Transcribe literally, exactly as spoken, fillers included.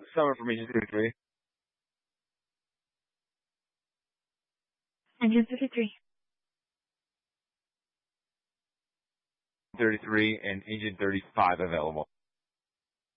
Summer from Agent thirty-three. Engine thirty-three. thirty-three and Agent thirty-five available.